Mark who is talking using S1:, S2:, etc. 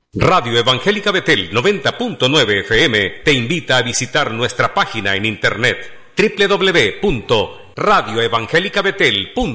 S1: Radio Evangélica Betel 90.9 FM te invita a visitar nuestra página en internet www.radioevangelicabetel.com.